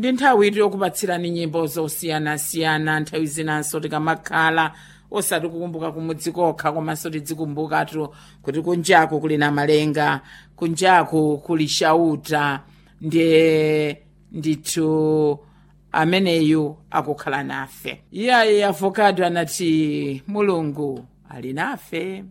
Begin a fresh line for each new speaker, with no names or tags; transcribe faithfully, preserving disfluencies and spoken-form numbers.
ndi nthawi yokupatsirani nyimbo zosiyanasiyana. Nthawi zinanso tikamakhala osati kukumbuka kumudzi kokha komanso tidzikumbukatu kuti kunjaku kuli Namalenga, kunjaku kuli Shauta, ndiye ndithu ameneyu akukhala nafe. Iye avocado anati Mulungu ali nafe.